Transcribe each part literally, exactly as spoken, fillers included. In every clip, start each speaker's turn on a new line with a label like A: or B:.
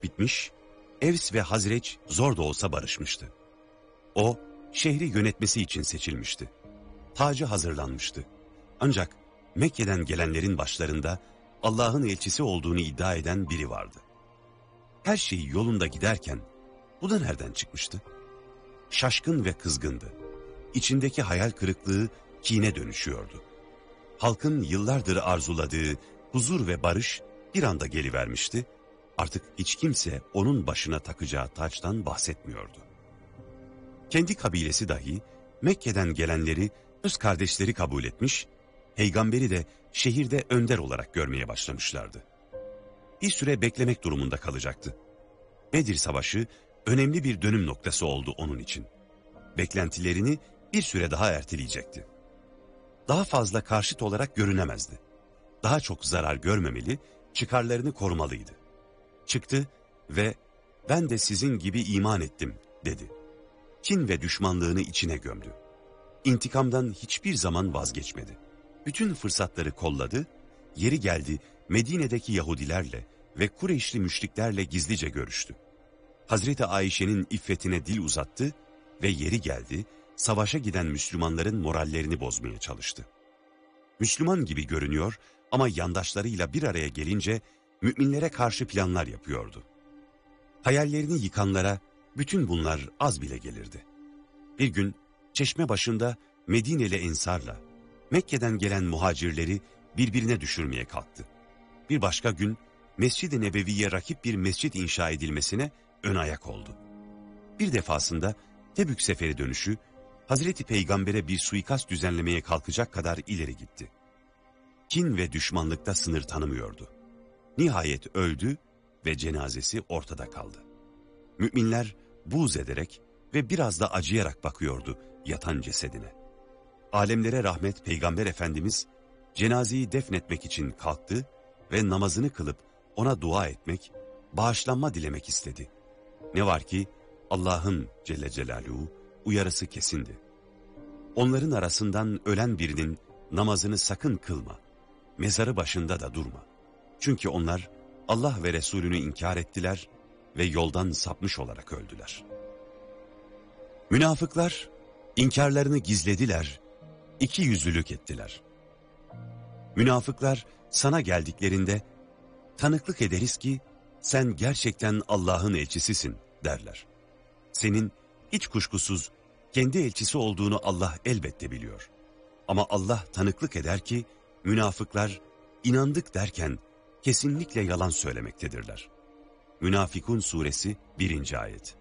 A: bitmiş, Evs ve Hazreç zor da olsa barışmıştı. O, şehri yönetmesi için seçilmişti. Tacı hazırlanmıştı. Ancak Mekke'den gelenlerin başlarında Allah'ın elçisi olduğunu iddia eden biri vardı. Her şey yolunda giderken bu da nereden çıkmıştı? Şaşkın ve kızgındı. İçindeki hayal kırıklığı kine dönüşüyordu. Halkın yıllardır arzuladığı huzur ve barış bir anda gelivermişti. Artık hiç kimse onun başına takacağı taçtan bahsetmiyordu. Kendi kabilesi dahi Mekke'den gelenleri öz kardeşleri kabul etmiş, peygamberi de şehirde önder olarak görmeye başlamışlardı. Bir süre beklemek durumunda kalacaktı. Bedir Savaşı önemli bir dönüm noktası oldu onun için. Beklentilerini bir süre daha erteleyecekti. Daha fazla karşıt olarak görünemezdi. Daha çok zarar görmemeli, çıkarlarını korumalıydı. Çıktı ve "Ben de sizin gibi iman ettim," dedi. Kin ve düşmanlığını içine gömdü. İntikamdan hiçbir zaman vazgeçmedi. Bütün fırsatları kolladı, yeri geldi Medine'deki Yahudilerle ve Kureyşli müşriklerle gizlice görüştü. Hazreti Ayşe'nin iffetine dil uzattı ve yeri geldi savaşa giden Müslümanların morallerini bozmaya çalıştı. Müslüman gibi görünüyor ama yandaşlarıyla bir araya gelince müminlere karşı planlar yapıyordu. Hayallerini yıkanlara bütün bunlar az bile gelirdi. Bir gün çeşme başında Medineli Ensar'la Mekke'den gelen muhacirleri birbirine düşürmeye kalktı. Bir başka gün Mescid-i Nebevi'ye rakip bir mescit inşa edilmesine ön ayak oldu. Bir defasında Tebük seferi dönüşü Hazreti Peygamber'e bir suikast düzenlemeye kalkacak kadar ileri gitti. Kin ve düşmanlıkta sınır tanımıyordu. Nihayet öldü ve cenazesi ortada kaldı. Müminler buğz ederek ve biraz da acıyarak bakıyordu yatan cesedine. Alemlere rahmet Peygamber Efendimiz cenazeyi defnetmek için kalktı ve namazını kılıp ona dua etmek, bağışlanma dilemek istedi. Ne var ki Allah'ın Celle Celaluhu uyarısı kesindi. Onların arasından ölen birinin namazını sakın kılma, mezarı başında da durma. Çünkü onlar Allah ve Resulünü inkar ettiler ve yoldan sapmış olarak öldüler. Münafıklar inkarlarını gizlediler, iki yüzlülük ettiler. Münafıklar sana geldiklerinde tanıklık ederiz ki sen gerçekten Allah'ın elçisisin derler. Senin hiç kuşkusuz kendi elçisi olduğunu Allah elbette biliyor. Ama Allah tanıklık eder ki münafıklar inandık derken kesinlikle yalan söylemektedirler. Münafikun suresi birinci ayet.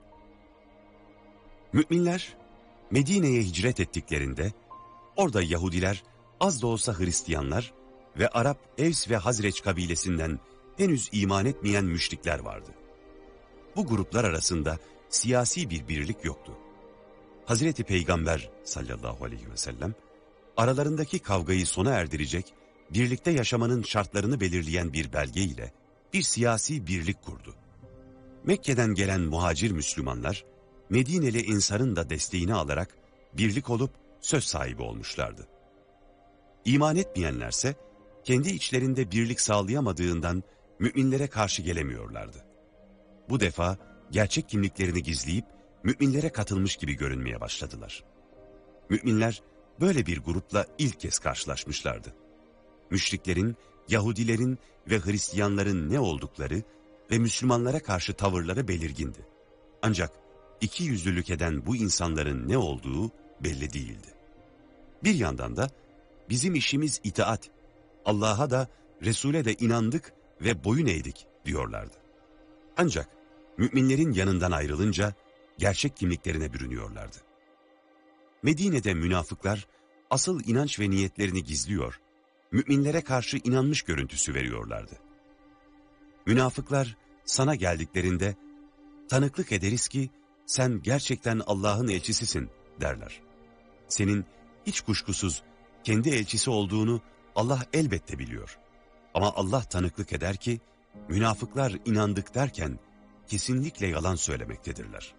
A: Müminler Medine'ye hicret ettiklerinde orada Yahudiler, az da olsa Hristiyanlar ve Arap Evs ve Hazreç kabilesinden henüz iman etmeyen müşrikler vardı. Bu gruplar arasında siyasi bir birlik yoktu. Hazreti Peygamber sallallahu aleyhi ve sellem aralarındaki kavgayı sona erdirecek, birlikte yaşamanın şartlarını belirleyen bir belge ile bir siyasi birlik kurdu. Mekke'den gelen muhacir Müslümanlar, Medineli Ensar'ın da desteğini alarak birlik olup söz sahibi olmuşlardı. İman etmeyenlerse kendi içlerinde birlik sağlayamadığından müminlere karşı gelemiyorlardı. Bu defa gerçek kimliklerini gizleyip müminlere katılmış gibi görünmeye başladılar. Müminler böyle bir grupla ilk kez karşılaşmışlardı. Müşriklerin, Yahudilerin ve Hristiyanların ne oldukları ve Müslümanlara karşı tavırları belirgindi. Ancak iki yüzlülük eden bu insanların ne olduğu belli değildi. Bir yandan da bizim işimiz itaat, Allah'a da Resul'e de inandık ve boyun eğdik diyorlardı. Ancak müminlerin yanından ayrılınca gerçek kimliklerine bürünüyorlardı. Medine'de münafıklar asıl inanç ve niyetlerini gizliyor, müminlere karşı inanmış görüntüsü veriyorlardı. Münafıklar sana geldiklerinde tanıklık ederiz ki sen gerçekten Allah'ın elçisisin derler. Senin hiç kuşkusuz kendi elçisi olduğunu Allah elbette biliyor. Ama Allah tanıklık eder ki münafıklar inandık derken kesinlikle yalan söylemektedirler.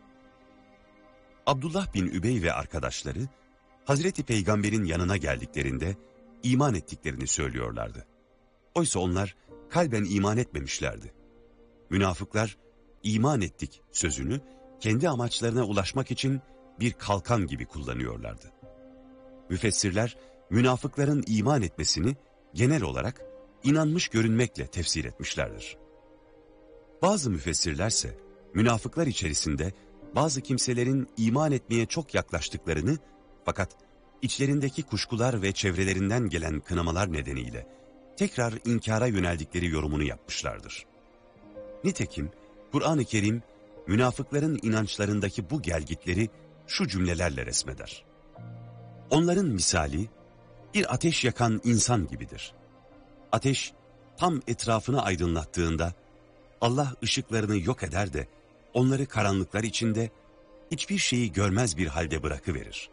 A: Abdullah bin Übey ve arkadaşları Hazreti Peygamber'in yanına geldiklerinde iman ettiklerini söylüyorlardı. Oysa onlar kalben iman etmemişlerdi. Münafıklar iman ettik sözünü kendi amaçlarına ulaşmak için bir kalkan gibi kullanıyorlardı. Müfessirler, münafıkların iman etmesini genel olarak inanmış görünmekle tefsir etmişlerdir. Bazı müfessirlerse, münafıklar içerisinde bazı kimselerin iman etmeye çok yaklaştıklarını, fakat içlerindeki kuşkular ve çevrelerinden gelen kınamalar nedeniyle tekrar inkara yöneldikleri yorumunu yapmışlardır. Nitekim Kur'an-ı Kerim, münafıkların inançlarındaki bu gelgitleri şu cümlelerle resmeder. Onların misali, bir ateş yakan insan gibidir. Ateş, tam etrafını aydınlattığında, Allah ışıklarını yok eder de, onları karanlıklar içinde, hiçbir şeyi görmez bir halde bırakıverir.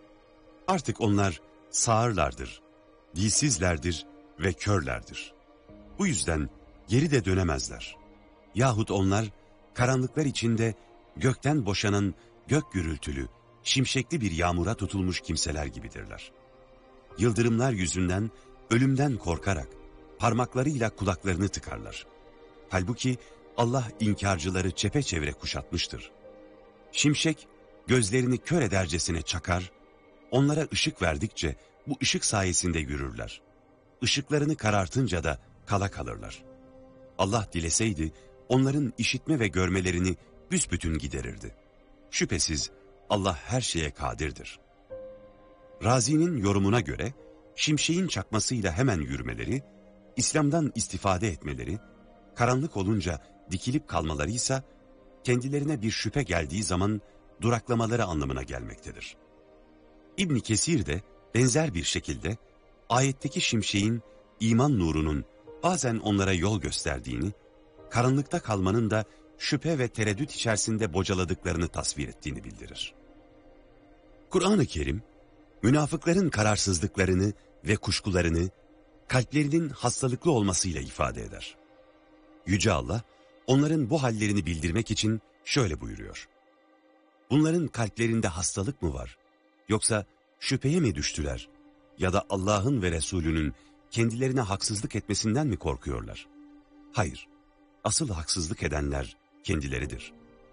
A: Artık onlar sağırlardır, dilsizlerdir ve körlerdir. Bu yüzden geri de dönemezler. Yahut onlar, karanlıklar içinde gökten boşanan gök gürültülü, şimşekli bir yağmura tutulmuş kimseler gibidirler. Yıldırımlar yüzünden, ölümden korkarak, parmaklarıyla kulaklarını tıkarlar. Halbuki Allah inkarcıları çepeçevre kuşatmıştır. Şimşek, gözlerini kör edercesine çakar, onlara ışık verdikçe bu ışık sayesinde yürürler. Işıklarını karartınca da kala kalırlar. Allah dileseydi, onların işitme ve görmelerini büsbütün giderirdi. Şüphesiz Allah her şeye kadirdir. Razi'nin yorumuna göre, şimşeğin çakmasıyla hemen yürümeleri, İslam'dan istifade etmeleri, karanlık olunca dikilip kalmalarıysa, kendilerine bir şüphe geldiği zaman duraklamaları anlamına gelmektedir. İbn Kesir de benzer bir şekilde, ayetteki şimşeğin iman nurunun bazen onlara yol gösterdiğini, karanlıkta kalmanın da şüphe ve tereddüt içerisinde bocaladıklarını tasvir ettiğini bildirir. Kur'an-ı Kerim, münafıkların kararsızlıklarını ve kuşkularını kalplerinin hastalıklı olmasıyla ifade eder. Yüce Allah, onların bu hallerini bildirmek için şöyle buyuruyor. Bunların kalplerinde hastalık mı var? Yoksa şüpheye mi düştüler? Ya da Allah'ın ve Resulünün kendilerine haksızlık etmesinden mi korkuyorlar? Hayır, asıl haksızlık edenler kendileridir.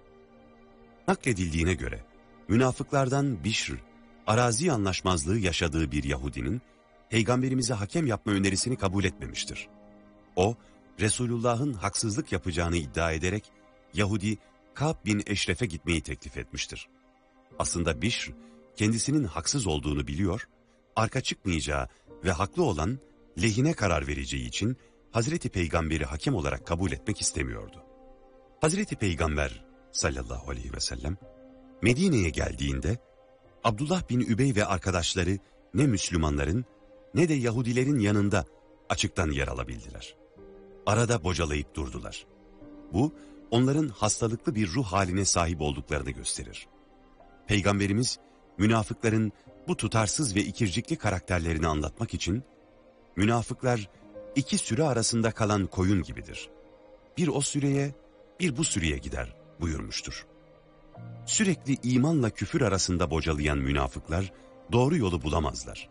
A: Nakledildiğine göre, münafıklardan Bişr, arazi anlaşmazlığı yaşadığı bir Yahudinin, Peygamberimize hakem yapma önerisini kabul etmemiştir. O, Resulullah'ın haksızlık yapacağını iddia ederek, Yahudi Ka'b bin Eşref'e gitmeyi teklif etmiştir. Aslında Bişr, kendisinin haksız olduğunu biliyor, arka çıkmayacağı ve haklı olan lehine karar vereceği için Hazreti Peygamber'i hakem olarak kabul etmek istemiyordu. Hazreti Peygamber sallallahu aleyhi ve sellem Medine'ye geldiğinde Abdullah bin Übey ve arkadaşları ne Müslümanların ne de Yahudilerin yanında açıktan yer alabildiler. Arada bocalayıp durdular. Bu onların hastalıklı bir ruh haline sahip olduklarını gösterir. Peygamberimiz münafıkların bu tutarsız ve ikircikli karakterlerini anlatmak için, münafıklar iki sürü arasında kalan koyun gibidir. Bir o süreye, bir bu süreye gider buyurmuştur. Sürekli imanla küfür arasında bocalayan münafıklar doğru yolu bulamazlar.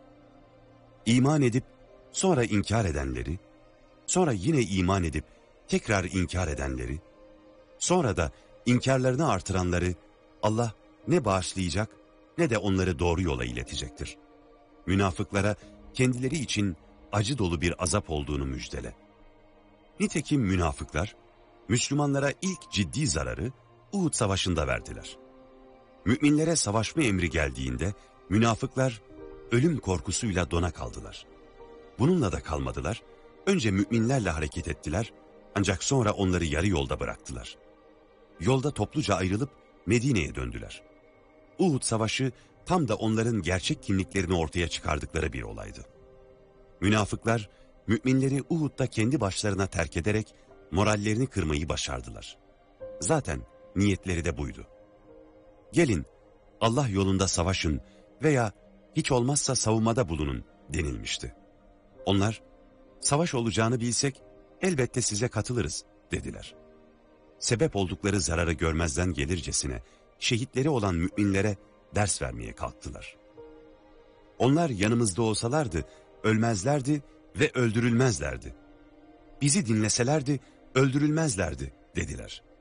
A: İman edip sonra inkar edenleri, sonra yine iman edip tekrar inkar edenleri, sonra da inkarlarını artıranları Allah ne bağışlayacak ne de onları doğru yola iletecektir. Münafıklara kendileri için acı dolu bir azap olduğunu müjdele. Nitekim münafıklar, Müslümanlara ilk ciddi zararı Uhud Savaşı'nda verdiler. Müminlere savaşma emri geldiğinde münafıklar ölüm korkusuyla dona kaldılar. Bununla da kalmadılar, önce müminlerle hareket ettiler, ancak sonra onları yarı yolda bıraktılar. Yolda topluca ayrılıp Medine'ye döndüler. Uhud Savaşı tam da onların gerçek kimliklerini ortaya çıkardıkları bir olaydı. Münafıklar, müminleri Uhud'da kendi başlarına terk ederek morallerini kırmayı başardılar. Zaten niyetleri de buydu. Gelin, Allah yolunda savaşın veya hiç olmazsa savunmada bulunun denilmişti. Onlar, savaş olacağını bilsek elbette size katılırız dediler. Sebep oldukları zararı görmezden gelircesine şehitleri olan müminlere ders vermeye kalktılar. Onlar yanımızda olsalardı ölmezlerdi ve öldürülmezlerdi. Bizi dinleselerdi öldürülmezlerdi dediler.